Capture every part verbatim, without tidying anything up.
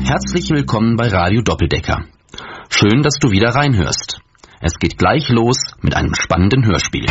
Herzlich willkommen bei Radio Doppeldecker. Schön, dass du wieder reinhörst. Es geht gleich los mit einem spannenden Hörspiel.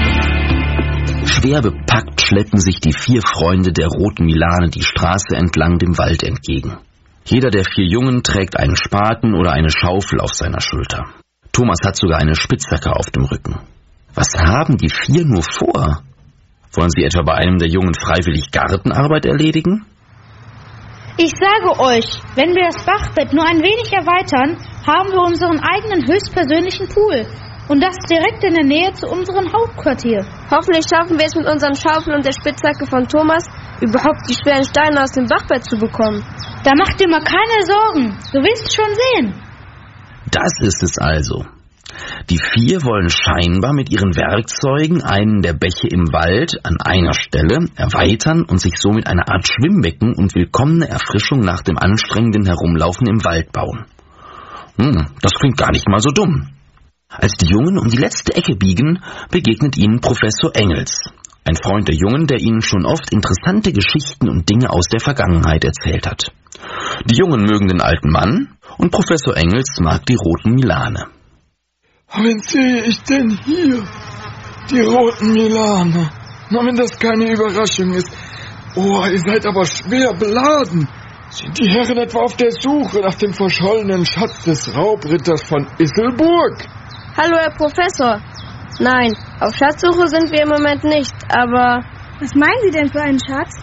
Schwer bepackt schleppen sich die vier Freunde der roten Milane die Straße entlang dem Wald entgegen. Jeder der vier Jungen trägt einen Spaten oder eine Schaufel auf seiner Schulter. Thomas hat sogar eine Spitzhacke auf dem Rücken. Was haben die vier nur vor? Wollen sie etwa bei einem der Jungen freiwillig Gartenarbeit erledigen? Ich sage euch, wenn wir das Bachbett nur ein wenig erweitern, haben wir unseren eigenen höchstpersönlichen Pool. Und das direkt in der Nähe zu unserem Hauptquartier. Hoffentlich schaffen wir es mit unseren Schaufeln und der Spitzhacke von Thomas, überhaupt die schweren Steine aus dem Bachbett zu bekommen. Da macht dir mal keine Sorgen. Du wirst schon sehen. Das ist es also. Die vier wollen scheinbar mit ihren Werkzeugen einen der Bäche im Wald an einer Stelle erweitern und sich somit eine Art Schwimmbecken und willkommene Erfrischung nach dem anstrengenden Herumlaufen im Wald bauen. Hm, das klingt gar nicht mal so dumm. Als die Jungen um die letzte Ecke biegen, begegnet ihnen Professor Engels, ein Freund der Jungen, der ihnen schon oft interessante Geschichten und Dinge aus der Vergangenheit erzählt hat. Die Jungen mögen den alten Mann und Professor Engels mag die roten Milane. Wen sehe ich denn hier? Die roten Milane. Na, wenn das keine Überraschung ist. Oh, ihr seid aber schwer beladen. Sind die Herren etwa auf der Suche nach dem verschollenen Schatz des Raubritters von Isselburg? Hallo, Herr Professor. Nein, auf Schatzsuche sind wir im Moment nicht, aber... Was meinen Sie denn für einen Schatz?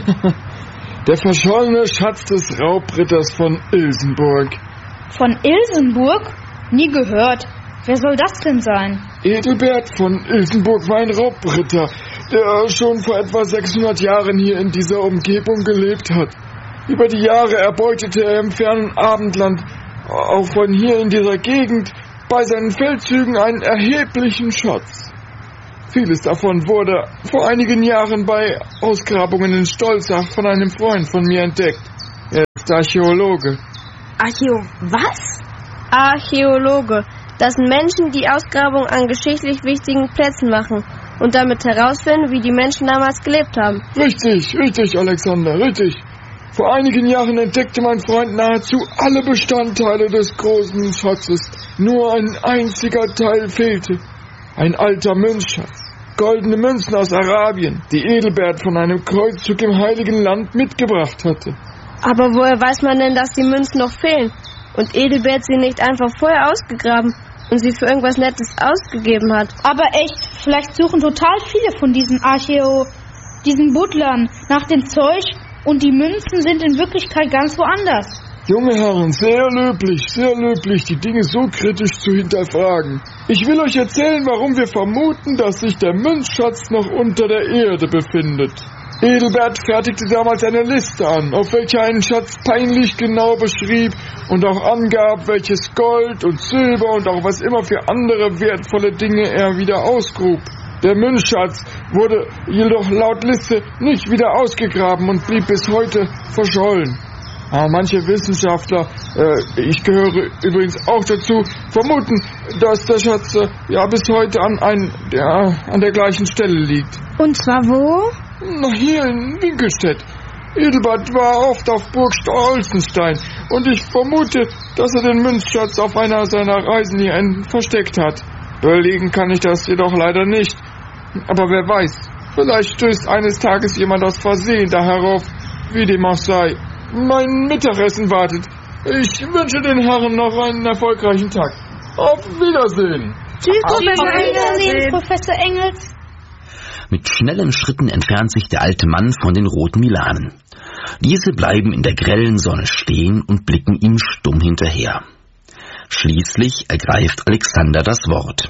Der verschollene Schatz des Raubritters von Ilsenburg. Von Ilsenburg? Nie gehört. Wer soll das denn sein? Edelbert von Ilsenburg war ein Raubritter, der schon vor etwa sechshundert Jahren hier in dieser Umgebung gelebt hat. Über die Jahre erbeutete er im fernen Abendland, auch von hier in dieser Gegend, bei seinen Feldzügen einen erheblichen Schatz. Vieles davon wurde vor einigen Jahren bei Ausgrabungen in Stolzach von einem Freund von mir entdeckt. Er ist Archäologe. Archäo... was? Archäologe. Das sind Menschen, die Ausgrabungen an geschichtlich wichtigen Plätzen machen und damit herausfinden, wie die Menschen damals gelebt haben. Richtig, richtig, Alexander, richtig. Vor einigen Jahren entdeckte mein Freund nahezu alle Bestandteile des großen Schatzes. Nur ein einziger Teil fehlte. Ein alter Münzschatz. Goldene Münzen aus Arabien, die Edelbert von einem Kreuzzug im Heiligen Land mitgebracht hatte. Aber woher weiß man denn, dass die Münzen noch fehlen? Und Edelbert sie nicht einfach vorher ausgegraben und sie für irgendwas Nettes ausgegeben hat? Aber echt, vielleicht suchen total viele von diesen Archäo... diesen Buttlern nach dem Zeug und die Münzen sind in Wirklichkeit ganz woanders. Junge Herren, sehr löblich, sehr löblich, die Dinge so kritisch zu hinterfragen. Ich will euch erzählen, warum wir vermuten, dass sich der Münzschatz noch unter der Erde befindet. Edelbert fertigte damals eine Liste an, auf welcher einen Schatz peinlich genau beschrieb und auch angab, welches Gold und Silber und auch was immer für andere wertvolle Dinge er wieder ausgrub. Der Münzschatz wurde jedoch laut Liste nicht wieder ausgegraben und blieb bis heute verschollen. Aber manche Wissenschaftler, äh, ich gehöre übrigens auch dazu, vermuten, dass der Schatz äh, ja bis heute an, ein, ja, an der gleichen Stelle liegt. Und zwar wo? Na, hier in Winkelstedt. Edelbert war oft auf Burg Olsenstein und ich vermute, dass er den Münzschatz auf einer seiner Reisen hierhin versteckt hat. Belegen kann ich das jedoch leider nicht. Aber wer weiß, vielleicht stößt eines Tages jemand aus Versehen da herauf, wie dem auch sei. Mein Mittagessen wartet. Ich wünsche den Herren noch einen erfolgreichen Tag. Auf Wiedersehen. Tschüss, Auf Professor Wiedersehen. Engels. Professor Engels. Mit schnellen Schritten entfernt sich der alte Mann von den roten Milanen. Diese bleiben in der grellen Sonne stehen und blicken ihm stumm hinterher. Schließlich ergreift Alexander das Wort.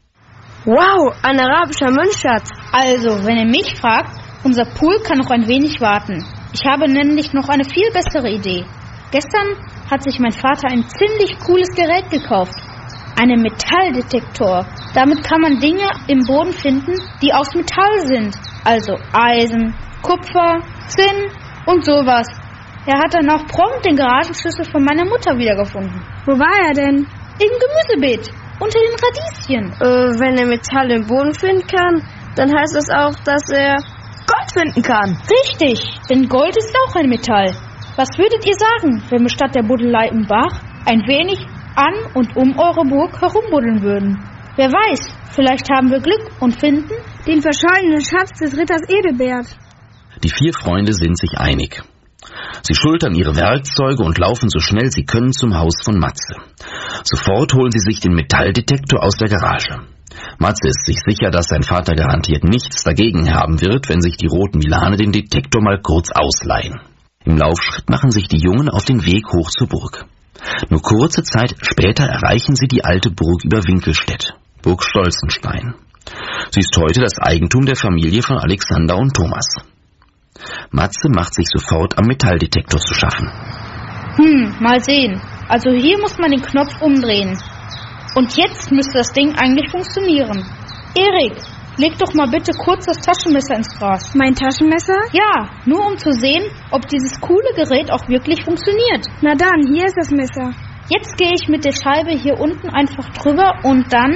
Wow, ein arabischer Münzschatz. Also, wenn ihr mich fragt, unser Pool kann noch ein wenig warten. Ich habe nämlich noch eine viel bessere Idee. Gestern hat sich mein Vater ein ziemlich cooles Gerät gekauft. Einen Metalldetektor. Damit kann man Dinge im Boden finden, die aus Metall sind. Also Eisen, Kupfer, Zinn und sowas. Er hat dann auch prompt den Garagenschlüssel von meiner Mutter wiedergefunden. Wo war er denn? Im Gemüsebeet, unter den Radieschen. Äh, wenn er Metall im Boden finden kann, dann heißt das auch, dass er Gold finden kann. Richtig, denn Gold ist auch ein Metall. Was würdet ihr sagen, wenn wir statt der Buddelei im Bach ein wenig an und um eure Burg herumbuddeln würden? Wer weiß, vielleicht haben wir Glück und finden den verschollenen Schatz des Ritters Edelbert. Die vier Freunde sind sich einig. Sie schultern ihre Werkzeuge und laufen so schnell sie können zum Haus von Matze. Sofort holen sie sich den Metalldetektor aus der Garage. Matze ist sich sicher, dass sein Vater garantiert nichts dagegen haben wird, wenn sich die roten Milane den Detektor mal kurz ausleihen. Im Laufschritt machen sich die Jungen auf den Weg hoch zur Burg. Nur kurze Zeit später erreichen sie die alte Burg über Winkelstedt, Burg Stolzenstein. Sie ist heute das Eigentum der Familie von Alexander und Thomas. Matze macht sich sofort am Metalldetektor zu schaffen. Hm, mal sehen. Also hier muss man den Knopf umdrehen. Und jetzt müsste das Ding eigentlich funktionieren. Erik, leg doch mal bitte kurz das Taschenmesser ins Gras. Mein Taschenmesser? Ja, nur um zu sehen, ob dieses coole Gerät auch wirklich funktioniert. Na dann, hier ist das Messer. Jetzt gehe ich mit der Scheibe hier unten einfach drüber und dann...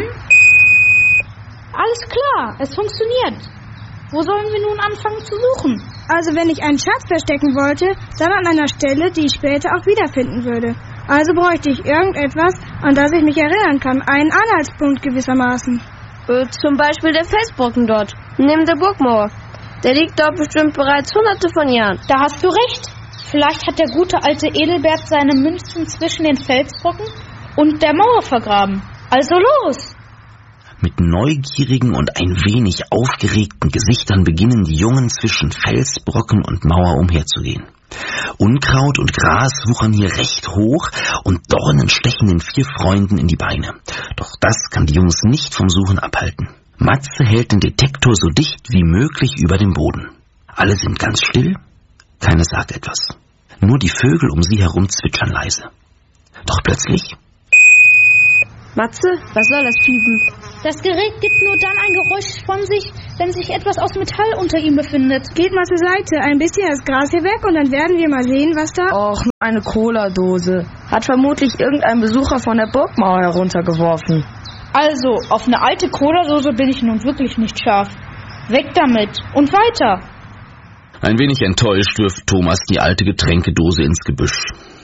Alles klar, es funktioniert. Wo sollen wir nun anfangen zu suchen? Also wenn ich einen Schatz verstecken wollte, dann an einer Stelle, die ich später auch wiederfinden würde. Also bräuchte ich irgendetwas, an das ich mich erinnern kann. Einen Anhaltspunkt gewissermaßen. Äh, zum Beispiel der Felsbrocken dort, neben der Burgmauer. Der liegt dort bestimmt bereits hunderte von Jahren. Da hast du recht. Vielleicht hat der gute alte Edelbert seine Münzen zwischen den Felsbrocken und der Mauer vergraben. Also los! Mit neugierigen und ein wenig aufgeregten Gesichtern beginnen die Jungen zwischen Felsbrocken und Mauer umherzugehen. Unkraut und Gras wuchern hier recht hoch und Dornen stechen den vier Freunden in die Beine. Doch das kann die Jungs nicht vom Suchen abhalten. Matze hält den Detektor so dicht wie möglich über dem Boden. Alle sind ganz still, keiner sagt etwas. Nur die Vögel um sie herum zwitschern leise. Doch plötzlich... Matze, was soll das piepen? Das Gerät gibt nur dann ein Geräusch von sich, wenn sich etwas aus Metall unter ihm befindet. Geht mal zur Seite, ein bisschen das Gras hier weg und dann werden wir mal sehen, was da... Och, eine Cola-Dose. Hat vermutlich irgendein Besucher von der Burgmauer heruntergeworfen. Also, auf eine alte Cola-Dose bin ich nun wirklich nicht scharf. Weg damit und weiter. Ein wenig enttäuscht wirft Thomas die alte Getränkedose ins Gebüsch.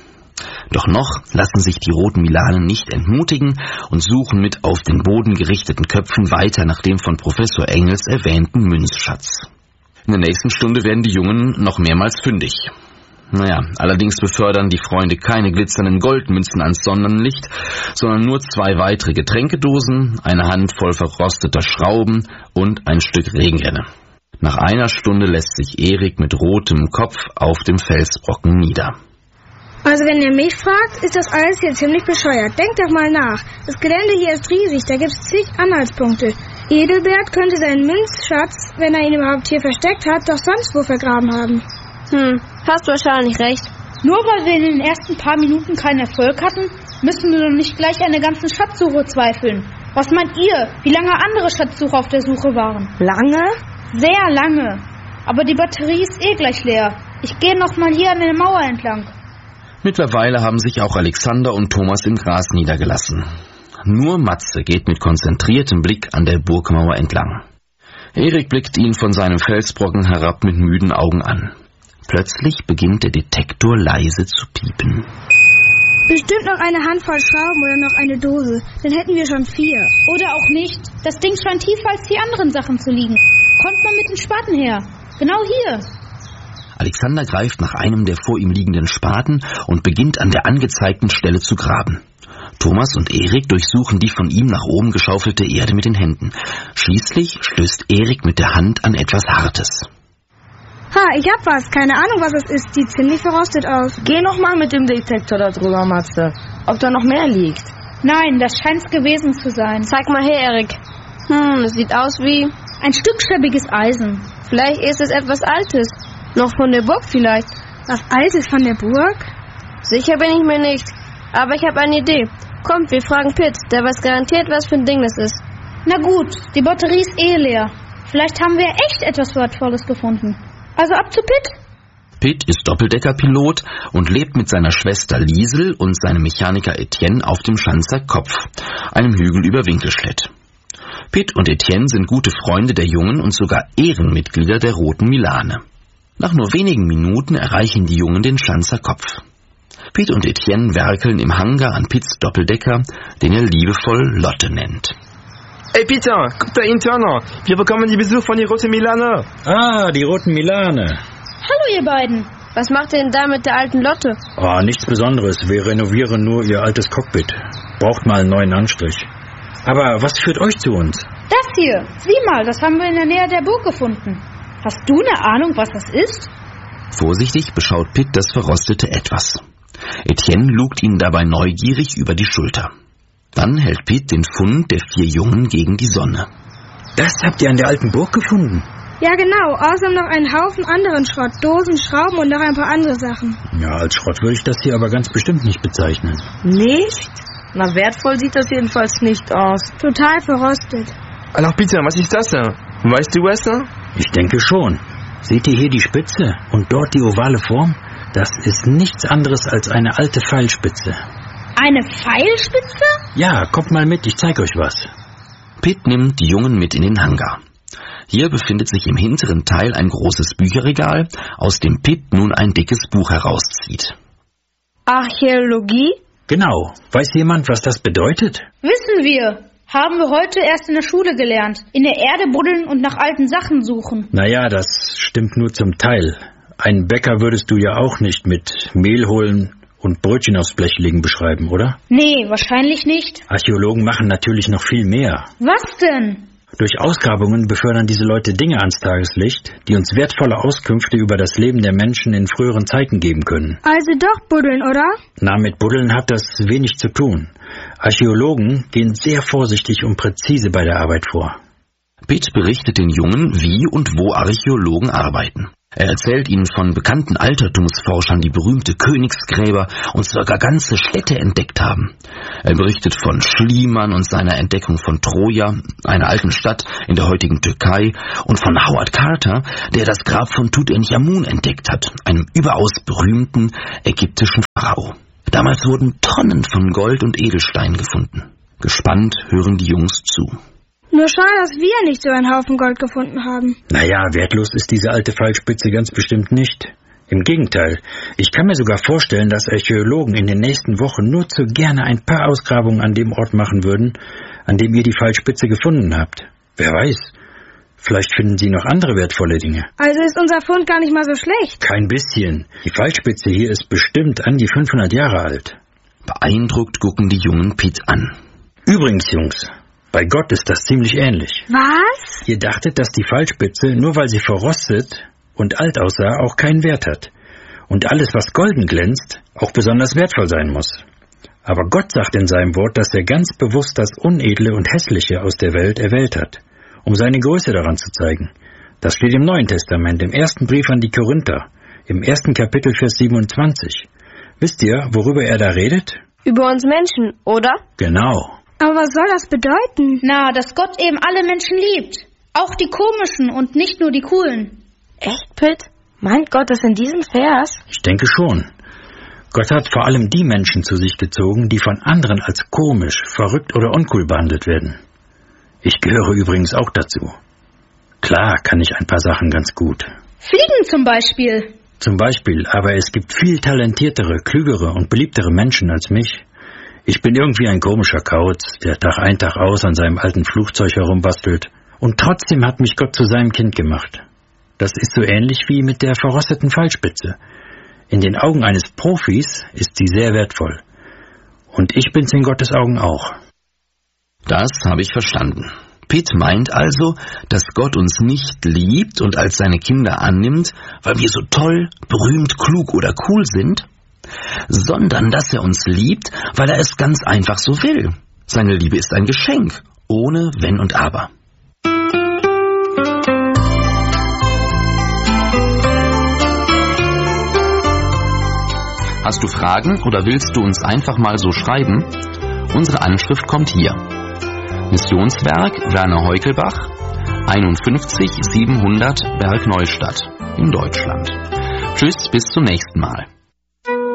Doch noch lassen sich die roten Milanen nicht entmutigen und suchen mit auf den Boden gerichteten Köpfen weiter nach dem von Professor Engels erwähnten Münzschatz. In der nächsten Stunde werden die Jungen noch mehrmals fündig. Naja, allerdings befördern die Freunde keine glitzernden Goldmünzen ans Sonnenlicht, sondern nur zwei weitere Getränkedosen, eine Handvoll verrosteter Schrauben und ein Stück Regenrinne. Nach einer Stunde lässt sich Erik mit rotem Kopf auf dem Felsbrocken nieder. Also wenn ihr mich fragt, ist das alles hier ziemlich bescheuert. Denkt doch mal nach. Das Gelände hier ist riesig, da gibt's zig Anhaltspunkte. Edelbert könnte seinen Münzschatz, wenn er ihn überhaupt hier versteckt hat, doch sonst wo vergraben haben. Hm, hast wahrscheinlich recht. Nur weil wir in den ersten paar Minuten keinen Erfolg hatten, müssen wir doch nicht gleich an der ganzen Schatzsuche zweifeln. Was meint ihr, wie lange andere Schatzsucher auf der Suche waren? Lange? Sehr lange. Aber die Batterie ist eh gleich leer. Ich gehe noch mal hier an der Mauer entlang. Mittlerweile haben sich auch Alexander und Thomas im Gras niedergelassen. Nur Matze geht mit konzentriertem Blick an der Burgmauer entlang. Erik blickt ihn von seinem Felsbrocken herab mit müden Augen an. Plötzlich beginnt der Detektor leise zu piepen. Bestimmt noch eine Handvoll Schrauben oder noch eine Dose. Dann hätten wir schon vier. Oder auch nicht. Das Ding scheint tiefer als die anderen Sachen zu liegen. Kommt mal mit den Spaten her. Genau hier. Alexander greift nach einem der vor ihm liegenden Spaten und beginnt an der angezeigten Stelle zu graben. Thomas und Erik durchsuchen die von ihm nach oben geschaufelte Erde mit den Händen. Schließlich stößt Erik mit der Hand an etwas Hartes. Ha, ich hab was. Keine Ahnung, was es ist. Sieht ziemlich verrostet aus. Geh noch mal mit dem Detektor da drüber, Matze. Ob da noch mehr liegt. Nein, das scheint's gewesen zu sein. Zeig mal her, Erik. Hm, es sieht aus wie... Ein Stück schäbiges Eisen. Vielleicht ist es etwas Altes. Noch von der Burg vielleicht. Was Altes von der Burg? Sicher bin ich mir nicht. Aber ich habe eine Idee. Kommt, wir fragen Pitt. Der weiß garantiert, was für ein Ding das ist. Na gut, die Batterie ist eh leer. Vielleicht haben wir echt etwas Wertvolles gefunden. Also ab zu Pitt. Pitt ist Doppeldeckerpilot und lebt mit seiner Schwester Liesel und seinem Mechaniker Etienne auf dem Schanzer Kopf, einem Hügel über Winkelstedt. Pitt und Etienne sind gute Freunde der Jungen und sogar Ehrenmitglieder der Roten Milane. Nach nur wenigen Minuten erreichen die Jungen den Schanzer Kopf. Pete und Etienne werkeln im Hangar an Piets Doppeldecker, den er liebevoll Lotte nennt. Hey Peter, guck da interner. Wir bekommen die Besuch von die Roten Milane. Ah, die Roten Milane. Hallo ihr beiden. Was macht ihr denn da mit der alten Lotte? Ah, nichts Besonderes. Wir renovieren nur ihr altes Cockpit. Braucht mal einen neuen Anstrich. Aber was führt euch zu uns? Das hier. Sieh mal, das haben wir in der Nähe der Burg gefunden. Hast du eine Ahnung, was das ist? Vorsichtig beschaut Pitt das verrostete Etwas. Etienne lugt ihn dabei neugierig über die Schulter. Dann hält Pitt den Fund der vier Jungen gegen die Sonne. Das habt ihr an der alten Burg gefunden? Ja, genau. Außerdem noch einen Haufen anderen Schrott. Dosen, Schrauben und noch ein paar andere Sachen. Ja, als Schrott würde ich das hier aber ganz bestimmt nicht bezeichnen. Nicht? Na, wertvoll sieht das jedenfalls nicht aus. Total verrostet. Alors Peter, was ist das denn? Weißt du es? Ich denke schon. Seht ihr hier die Spitze und dort die ovale Form? Das ist nichts anderes als eine alte Pfeilspitze. Eine Pfeilspitze? Ja, kommt mal mit, ich zeig euch was. Pitt nimmt die Jungen mit in den Hangar. Hier befindet sich im hinteren Teil ein großes Bücherregal, aus dem Pitt nun ein dickes Buch herauszieht. Archäologie? Genau. Weiß jemand, was das bedeutet? Wissen wir. Haben wir heute erst in der Schule gelernt. In der Erde buddeln und nach alten Sachen suchen. Naja, das stimmt nur zum Teil. Einen Bäcker würdest du ja auch nicht mit Mehl holen und Brötchen aufs Blech legen beschreiben, oder? Nee, wahrscheinlich nicht. Archäologen machen natürlich noch viel mehr. Was denn? Durch Ausgrabungen befördern diese Leute Dinge ans Tageslicht, die uns wertvolle Auskünfte über das Leben der Menschen in früheren Zeiten geben können. Also doch buddeln, oder? Na, mit Buddeln hat das wenig zu tun. Archäologen gehen sehr vorsichtig und präzise bei der Arbeit vor. Pitt berichtet den Jungen, wie und wo Archäologen arbeiten. Er erzählt ihnen von bekannten Altertumsforschern, die berühmte Königsgräber und sogar ganze Städte entdeckt haben. Er berichtet von Schliemann und seiner Entdeckung von Troja, einer alten Stadt in der heutigen Türkei, und von Howard Carter, der das Grab von Tutanchamun entdeckt hat, einem überaus berühmten ägyptischen Pharao. Damals wurden Tonnen von Gold und Edelstein gefunden. Gespannt hören die Jungs zu. Nur schade, dass wir nicht so einen Haufen Gold gefunden haben. Naja, wertlos ist diese alte Pfeilspitze ganz bestimmt nicht. Im Gegenteil, ich kann mir sogar vorstellen, dass Archäologen in den nächsten Wochen nur zu gerne ein paar Ausgrabungen an dem Ort machen würden, an dem ihr die Pfeilspitze gefunden habt. Wer weiß, vielleicht finden sie noch andere wertvolle Dinge. Also ist unser Fund gar nicht mal so schlecht. Kein bisschen. Die Pfeilspitze hier ist bestimmt an die fünfhundert Jahre alt. Beeindruckt gucken die Jungen Pitt an. Übrigens, Jungs, bei Gott ist das ziemlich ähnlich. Was? Ihr dachtet, dass die Pfeilspitze, nur weil sie verrostet und alt aussah, auch keinen Wert hat. Und alles, was golden glänzt, auch besonders wertvoll sein muss. Aber Gott sagt in seinem Wort, dass er ganz bewusst das Unedle und Hässliche aus der Welt erwählt hat, um seine Größe daran zu zeigen. Das steht im Neuen Testament, im ersten Brief an die Korinther, im ersten Kapitel, Vers siebenundzwanzig. Wisst ihr, worüber er da redet? Über uns Menschen, oder? Genau. Aber was soll das bedeuten? Na, dass Gott eben alle Menschen liebt. Auch die komischen und nicht nur die coolen. Echt, Pitt? Meint Gott das in diesem Vers? Ich denke schon. Gott hat vor allem die Menschen zu sich gezogen, die von anderen als komisch, verrückt oder uncool behandelt werden. Ich gehöre übrigens auch dazu. Klar kann ich ein paar Sachen ganz gut. Fliegen zum Beispiel. Zum Beispiel, aber es gibt viel talentiertere, klügere und beliebtere Menschen als mich. Ich bin irgendwie ein komischer Kauz, der Tag ein, Tag aus an seinem alten Flugzeug herumbastelt. Und trotzdem hat mich Gott zu seinem Kind gemacht. Das ist so ähnlich wie mit der verrosteten Pfeilspitze. In den Augen eines Profis ist sie sehr wertvoll. Und ich bin's in Gottes Augen auch. Das habe ich verstanden. Pitt meint also, dass Gott uns nicht liebt und als seine Kinder annimmt, weil wir so toll, berühmt, klug oder cool sind, sondern dass er uns liebt, weil er es ganz einfach so will. Seine Liebe ist ein Geschenk, ohne Wenn und Aber. Hast du Fragen oder willst du uns einfach mal so schreiben? Unsere Anschrift kommt hier. Missionswerk Werner Heukelbach, einundfünfzig siebenhundert Bergneustadt in Deutschland. Tschüss, bis zum nächsten Mal.